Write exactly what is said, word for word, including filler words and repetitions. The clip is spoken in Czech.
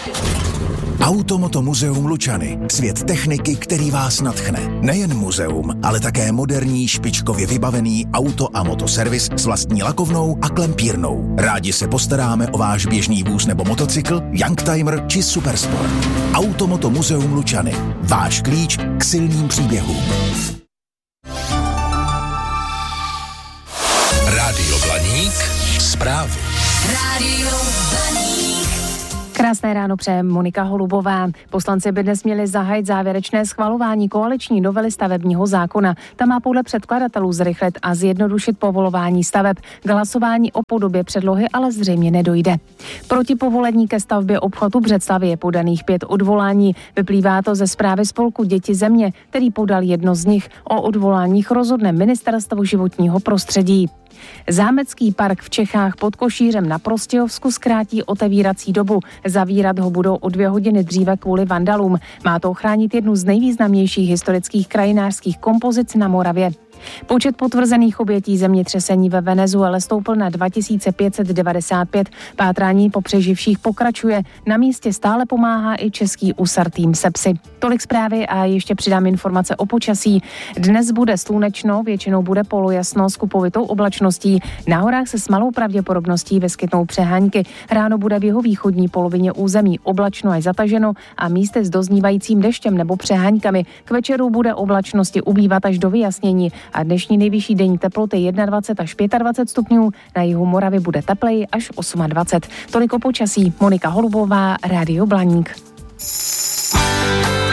Automoto muzeum Lučany. Svět techniky, který vás nadchne. Nejen muzeum, ale také moderní, špičkově vybavený auto a motoservis s vlastní lakovnou a klempírnou. Rádi se postaráme o váš běžný vůz nebo motocykl, youngtimer či supersport. Automoto muzeum Lučany. Váš klíč k silným příběhům. Rádio Blaník. Zprávy. Rádio Blaník. Krásné ráno přeje Monika Holubová. Poslanci by dnes měli zahájit závěrečné schvalování koaliční novely stavebního zákona. Ta má podle předkladatelů zrychlit a zjednodušit povolování staveb. K hlasování o podobě předlohy ale zřejmě nedojde. Proti povolení ke stavbě obchvatu Břeclavi je podaných pět odvolání. Vyplývá to ze zprávy spolku Děti země, který podal jedno z nich. O odvoláních rozhodne Ministerstvo životního prostředí. Zámecký park v Čechách pod Košířem na Prostějovsku zkrátí otevírací dobu. Zavírat ho budou o dvě hodiny dříve kvůli vandalům. Má to ochránit jednu z nejvýznamnějších historických krajinářských kompozic na Moravě. Počet potvrzených obětí zemětřesení ve Venezuele stoupl na dva tisíce pět set devadesát pět. Pátrání po přeživších pokračuje. Na místě stále pomáhá i český U S A R tým Sepsi. Tolik zprávy a ještě přidám informace o počasí. Dnes bude slunečno, většinou bude polojasno s kupovitou oblačností. Na horách se s malou pravděpodobností vyskytnou přehánky. Ráno bude v jihovýchodní polovině území oblačno až zataženo a místy s doznívajícím deštěm nebo přeháňkami. K večeru bude oblačnosti ubývat až do vyjasnění. A dnešní nejvyšší denní teploty dvacet jedna až dvacet pět stupňů, na jihu Moravy bude tepleji až dvacet osm. Toliko počasí, Monika Holubová, Rádio Blaník.